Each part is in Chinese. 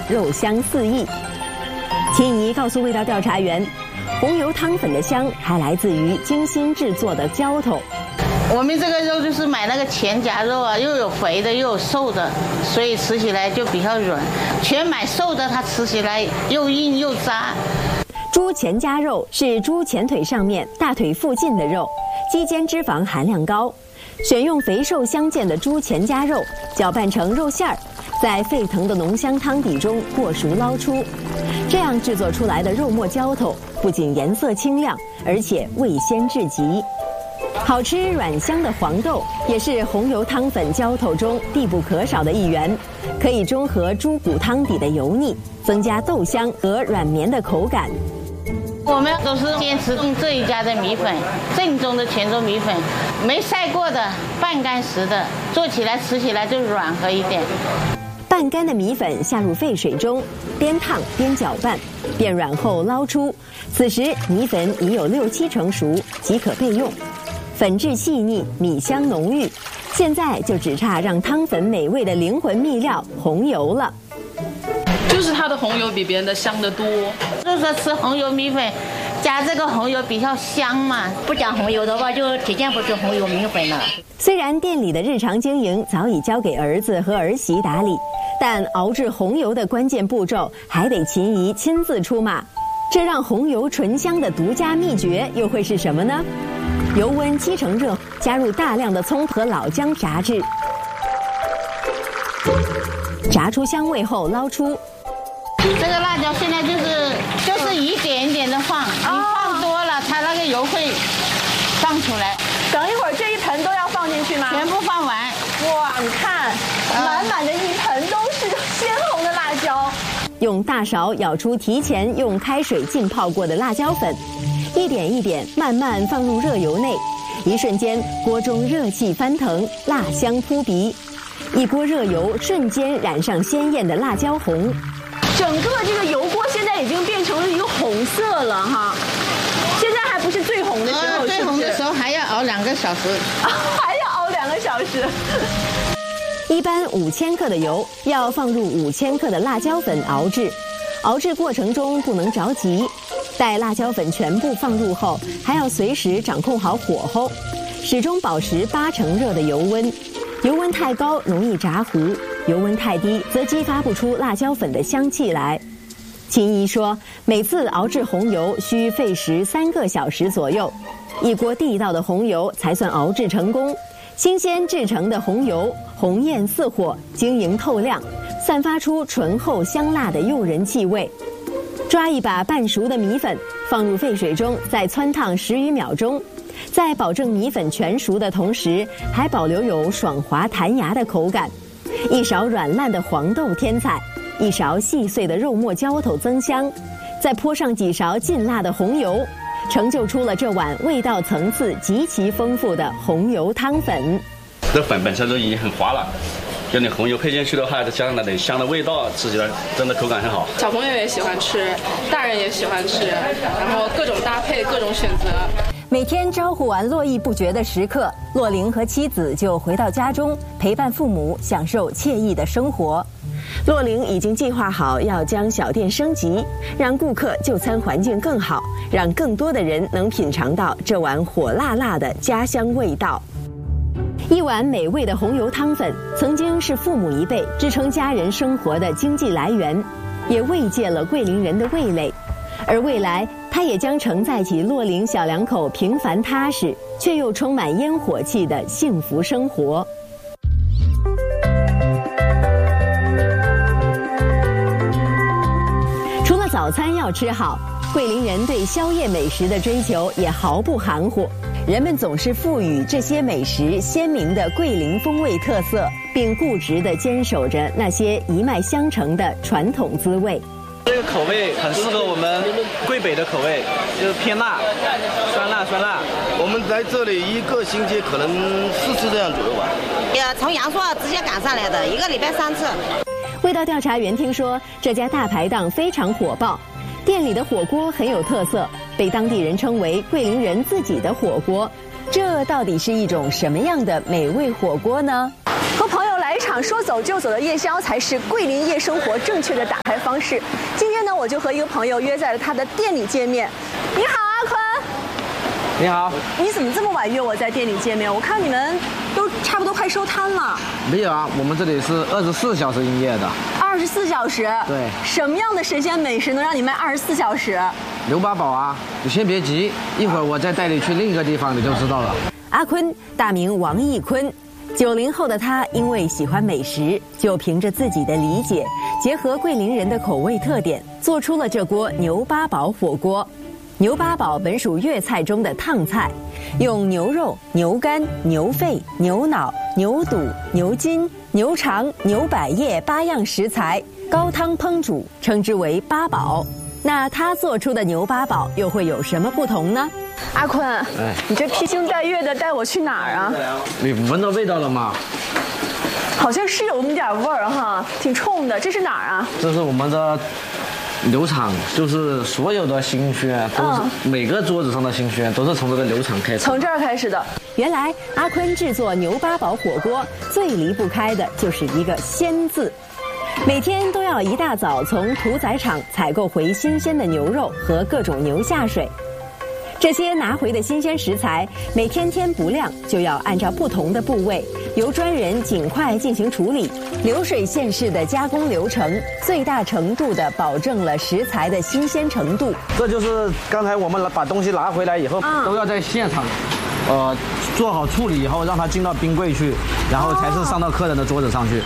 肉香四溢。秦怡告诉味道调查员，红油汤粉的香还来自于精心制作的浇头。 我们这个肉就是买那个全夹肉啊，又有肥的又有瘦的，所以吃起来就比较软。全买瘦的，它吃起来又硬又渣。 猪前夹肉是猪前腿上面大腿附近的肉，肌间脂肪含量高。选用肥瘦相间的猪前夹肉，搅拌成肉馅儿，在沸腾的浓香汤底中过熟捞出。这样制作出来的肉末浇头，不仅颜色清亮，而且味鲜至极。好吃软香的黄豆也是红油汤粉浇头中必不可少的一员，可以中和猪骨汤底的油腻，增加豆香和软绵的口感。 我们都是坚持用这一家的米粉，正宗的泉州米粉，没晒过的，半干实的，做起来吃起来就软和一点。 半干的米粉下入沸水中，边烫边搅拌，变软后捞出。此时米粉已有6-7成熟，即可备用。粉质细腻，米香浓郁，现在就只差让汤粉美味的灵魂秘料红油了。 就是它的红油比别人的香得多。 就是说吃红油米粉，加这个红油比较香嘛。 不加红油的话，就体现不出红油米粉了。 虽然店里的日常经营早已交给儿子和儿媳打理，但熬制红油的关键步骤还得秦怡亲自出马。这让红油醇香的独家秘诀又会是什么呢？油温7成热，加入大量的葱和老姜炸制，炸出香味后捞出。 这个辣椒现在就是一点一点的放，你放多了，它那个油会放出来。 等一会儿这一盆都要放进去吗？ 全部放完。 哇，你看，满满的一盆都是鲜红的辣椒。 用大勺舀出提前用开水浸泡过的辣椒粉，一点一点慢慢放入热油内，一瞬间锅中热气翻腾，辣香扑鼻，一锅热油瞬间染上鲜艳的辣椒红。 整个这个油锅现在已经变成了一个红色了哈，现在还不是最红的时候， 最红的时候还要熬2个小时， 还要熬2个小时。 一般5000克的油要放入5000克的辣椒粉熬制，熬制过程中不能着急，待辣椒粉全部放入后，还要随时掌控好火候，始终保持8成热的油温。油温太高容易炸糊，油温太低则激发不出辣椒粉的香气来。秦怡说，每次熬制红油需费时3个小时左右，一锅地道的红油才算熬制成功。新鲜制成的红油红艳似火，晶莹透亮，散发出醇厚香辣的诱人气味。抓一把半熟的米粉，放入沸水中，再汆烫10余秒钟，在保证米粉全熟的同时，还保留有爽滑弹牙的口感。一勺软烂的黄豆添彩，一勺细碎的肉末浇头增香，再泼上几勺劲辣的红油，成就出了这碗味道层次极其丰富的红油汤粉。 这粉本身都已经很滑了，就那红油配进去的话，再加上那香的味道，吃起来真的口感很好。 小朋友也喜欢吃，大人也喜欢吃，然后各种搭配，各种选择。 每天招呼完络绎不绝的食客，骆玲和妻子就回到家中，陪伴父母，享受惬意的生活。骆玲已经计划好要将小店升级，让顾客就餐环境更好，让更多的人能品尝到这碗火辣辣的家乡味道。一碗美味的红油汤粉，曾经是父母一辈支撑家人生活的经济来源，也慰藉了桂林人的味蕾。而未来，它也将承载起骆玲小两口平凡踏实却又充满烟火气的幸福生活。除了早餐要吃好，桂林人对宵夜美食的追求也毫不含糊。人们总是赋予这些美食鲜明的桂林风味特色，并固执地坚守着那些一脉相承的传统滋味。 这个口味很适合我们桂北的口味，就是偏辣，酸辣。 我们在这里1个星期可能4次这样左右吧。 从阳朔直接赶上来的，1个礼拜3次。 味道调查员听说这家大排档非常火爆，店里的火锅很有特色，被当地人称为桂林人自己的火锅。这到底是一种什么样的美味火锅呢？ 和朋友来一场想说走就走的夜宵才是桂林夜生活正确的打开方式。今天呢，我就和一个朋友约在了他的店里见面。你好，阿坤。 你好。 你怎么这么晚约我在店里见面？我看你们都差不多快收摊了。 没有啊，我们这里是24小时营业的。 24小时？ 对。 什么样的神仙美食能让你卖24小时？ 牛八宝啊，你先别急，一会儿我再带你去另一个地方，你就知道了。 阿坤，大名王义坤，90后的他因为喜欢美食，就凭着自己的理解，结合桂林人的口味特点，做出了这锅牛八宝火锅。牛八宝本属粤菜中的烫菜，用牛肉、牛肝、牛肺、牛脑、牛肚、牛筋、牛肠、牛百叶8样食材高汤烹煮，称之为八宝。那他做出的牛八宝又会有什么不同呢？ 阿坤，你这披星戴月的带我去哪儿啊？ 你闻到味道了吗？ 好像是有那么点味儿哈，挺冲的。这是哪儿啊？ 这是我们的牛场，就是所有的新鲜都是、每个桌子上的新鲜都是从这个牛场开始。 从这儿开始的。 原来阿坤制作牛八宝火锅最离不开的就是一个鲜字。每天都要一大早从屠宰场采购回新鲜的牛肉和各种牛下水，这些拿回的新鲜食材，每天天不亮就要按照不同的部位，由专人尽快进行处理，流水线式的加工流程，最大程度地保证了食材的新鲜程度。 这就是刚才我们把东西拿回来以后，都要在现场，做好处理以后，让它进到冰柜去，然后才是上到客人的桌子上去。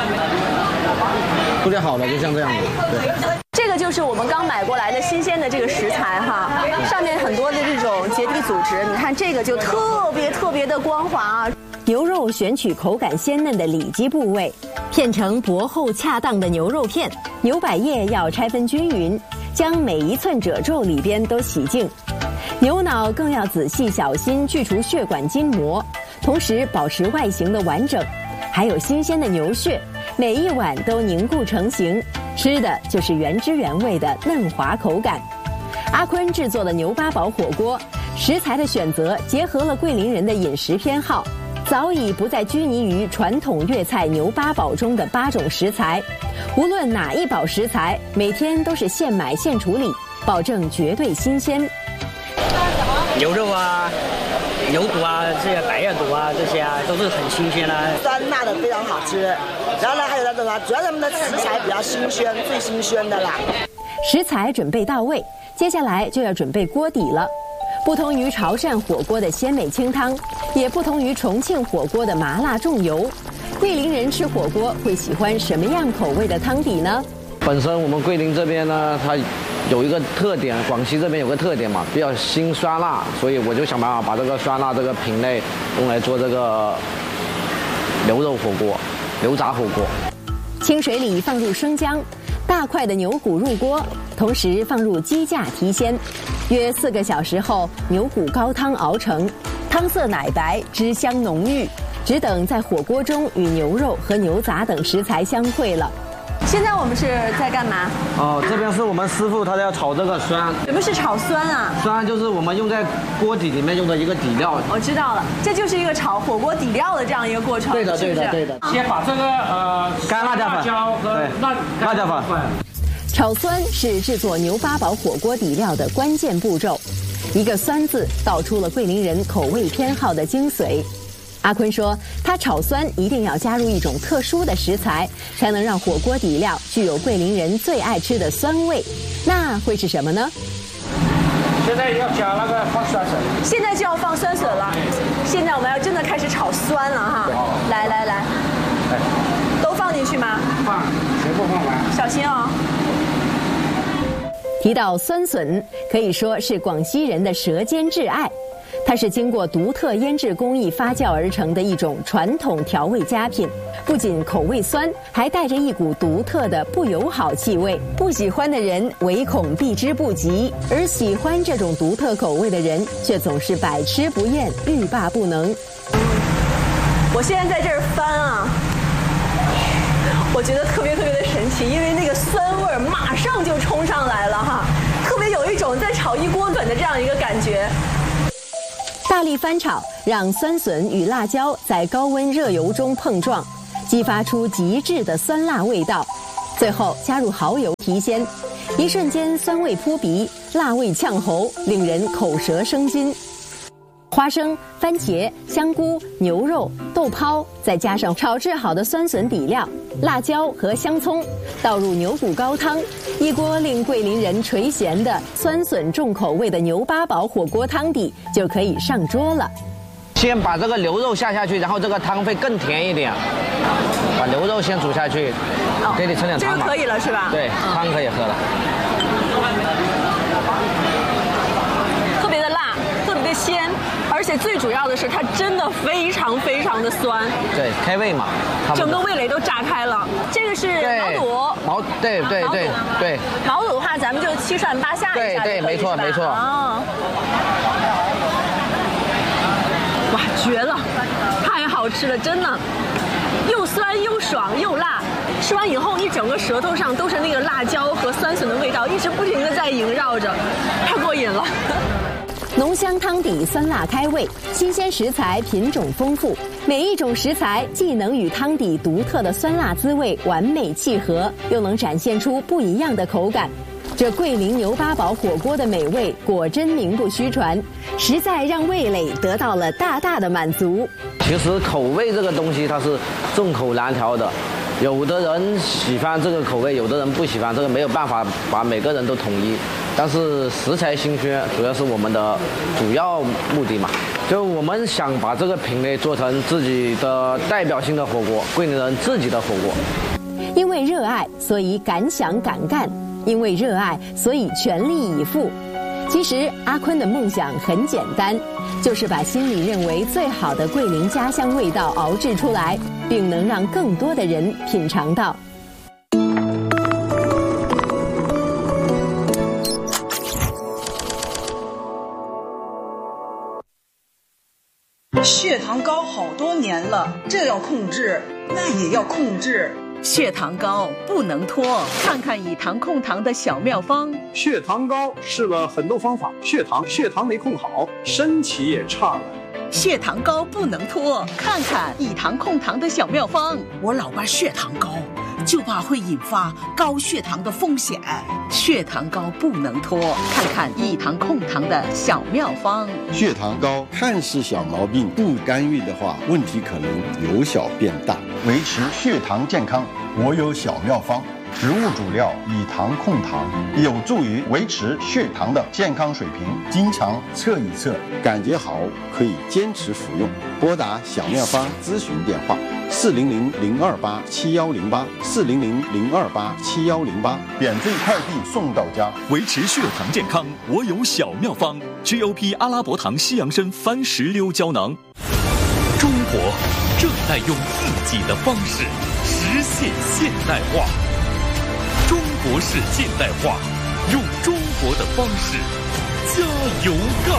处理好了就像这样子，对。 这个就是我们刚买过来的新鲜的这个食材哈，上面很多的这种结缔组织，你看这个就特别的光滑啊。 牛肉选取口感鲜嫩的里脊部位，片成薄厚恰当的牛肉片。牛百叶要拆分均匀，将每一寸褶皱里边都洗净。牛脑更要仔细小心去除血管筋膜，同时保持外形的完整。还有新鲜的牛血，每一碗都凝固成型，吃的就是原汁原味的嫩滑口感。阿坤制作的牛八宝火锅，食材的选择结合了桂林人的饮食偏好，早已不再拘泥于传统粤菜牛八宝中的8种食材，无论哪一宝食材，每天都是现买现处理，保证绝对新鲜。 牛肉啊，牛肚啊，这些白叶肚啊，这些啊都是很新鲜的， 酸辣的非常好吃。然后呢，还有那种啊，主要他们的食材比较新鲜，最新鲜的啦。 食材准备到位，接下来就要准备锅底了。不同于潮汕火锅的鲜美清汤，也不同于重庆火锅的麻辣重油，桂林人吃火锅会喜欢什么样口味的汤底呢？ 本身我们桂林这边呢，它有一个特点，广西这边有个特点嘛，比较辛酸辣，所以我就想办法把这个酸辣这个品类用来做这个牛肉火锅、牛杂火锅。 清水里放入生姜，大块的牛骨入锅，同时放入鸡架提鲜。约4个小时后，牛骨高汤熬成，汤色奶白，汁香浓郁，只等在火锅中与牛肉和牛杂等食材相会了。 现在我们是在干嘛？ 这边是我们师傅，他要炒这个酸。 什么是炒酸啊？ 酸就是我们用在锅底里面用的一个底料。 我知道了，这就是一个炒火锅底料的这样一个过程。 对的， 是不是？ 对的。 先把这个干辣椒粉和辣椒粉。 炒酸是制作牛八宝火锅底料的关键步骤，一个酸字道出了桂林人口味偏好的精髓。阿坤说，他炒酸一定要加入一种特殊的食材，才能让火锅底料具有桂林人最爱吃的酸味。那会是什么呢？ 现在要加那个放酸笋。 现在就要放酸笋了。现在我们要真的开始炒酸了哈！来，都放进去吗？ 放，全部放完。 小心哦。 提到酸笋，可以说是广西人的舌尖挚爱。它是经过独特腌制工艺发酵而成的一种传统调味佳品，不仅口味酸，还带着一股独特的不友好气味，不喜欢的人唯恐避之不及，而喜欢这种独特口味的人却总是百吃不厌，欲罢不能。 我现在在这儿翻啊，我觉得特别的神奇，因为那个酸味儿马上就冲上来了哈，特别有一种在炒一锅粉的这样一个感觉。大力翻炒，让酸笋与辣椒在高温热油中碰撞， 激发出极致的酸辣味道。最后加入蚝油提鲜，一瞬间酸味扑鼻，辣味呛喉，令人口舌生津。花生、番茄、香菇、牛肉、豆泡，再加上炒制好的酸笋底料、辣椒和香葱，倒入牛骨高汤，一锅令桂林人垂涎的酸笋重口味的牛八宝火锅汤底就可以上桌了。 先把这个牛肉下去，然后这个汤会更甜一点。把牛肉先煮下去，给你盛点汤嘛。 这个可以了是吧？ 对，汤可以喝了。 特别的辣，特别的鲜，而且最主要的是它真的非常非常的酸。 对，开胃嘛， 整个味蕾都炸开了。这个是毛肚。对。毛肚的话，咱们就7涮8下一下。 对，没错。 啊。哇，绝了，太好吃了，真的，又酸又爽又辣。吃完以后，你整个舌头上都是那个辣椒和酸笋的味道，一直不停地在萦绕着，太过瘾了。 浓香汤底酸辣开胃，新鲜食材品种丰富，每一种食材既能与汤底独特的酸辣滋味完美契合，又能展现出不一样的口感。这桂林牛八宝火锅的美味果真名不虚传，实在让味蕾得到了大大的满足。 其实口味这个东西它是众口难调的，有的人喜欢这个口味，有的人不喜欢，这个没有办法把每个人都统一。但是食材新鲜主要是我们的主要目的嘛，就我们想把这个品类做成自己的代表性的火锅，桂林人自己的火锅。 因为热爱，所以敢想敢干。因为热爱，所以全力以赴。其实阿坤的梦想很简单，就是把心里认为最好的桂林家乡味道熬制出来，并能让更多的人品尝到。 血糖高好多年了，这要控制，那也要控制。 血糖高不能拖，看看以糖控糖的小妙方。 血糖高试了很多方法，血糖没控好，身体也差了。 血糖高不能拖，看看以糖控糖的小妙方。 我老爸血糖高，就怕会引发高血糖的风险。 血糖高不能拖，看看以糖控糖的小妙方。 血糖高看似小毛病，不干预的话，问题可能由小变大。 维持血糖健康，我有小妙方。植物主料以糖控糖，有助于维持血糖的健康水平。经常测一测， 感觉好可以坚持服用。拨打小妙方咨询电话：400-028-7108，400-028-7108， 免费快递送到家。 维持血糖健康，我有小妙方 ：GOP 阿拉伯糖西洋参番石榴胶囊。中国正在用自己的方式实现现代化。中国式现代化，用中国的方式加油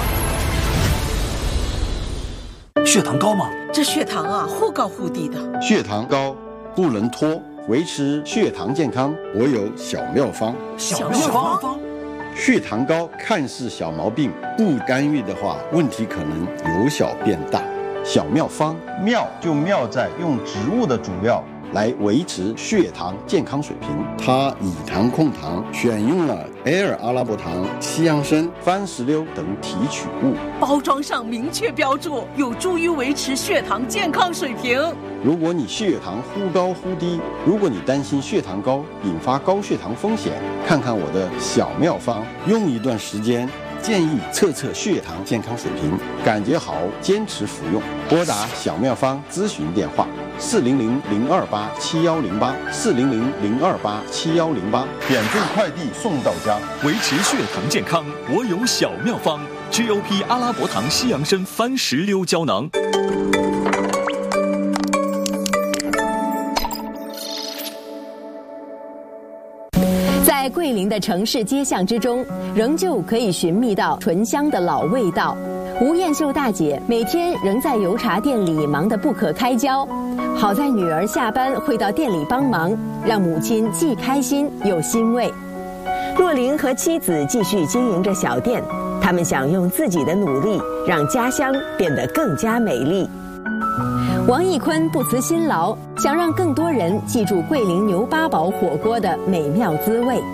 干。 血糖高吗？这血糖啊，忽高忽低的。 血糖高不能拖，维持血糖健康，我有小妙方。 小妙方。 血糖高看似小毛病，不干预的话，问题可能由小变大。小妙方， 妙就妙在用植物的主料来维持血糖健康水平。 它以糖控糖，选用了埃尔阿拉伯糖、西洋参、番石榴等提取物， 包装上明确标注，有助于维持血糖健康水平。 如果你血糖忽高忽低，如果你担心血糖高引发高血糖风险，看看我的小妙方，用一段时间。建议测测血糖健康水平，感觉好坚持服用。拨打小妙方咨询电话：400-028-7108，400-028-7108， 免费快递送到家。 维持血糖健康，我有小妙方 ：GOP 阿拉伯糖西洋参番石榴胶囊。 在桂林的城市街巷之中，仍旧可以寻觅到醇香的老味道。吴艳秀大姐每天仍在油茶店里忙得不可开交，好在女儿下班会到店里帮忙，让母亲既开心又欣慰。若琳和妻子继续经营着小店，他们想用自己的努力让家乡变得更加美丽。 王义坤不辞辛劳，想让更多人记住桂林牛八宝火锅的美妙滋味。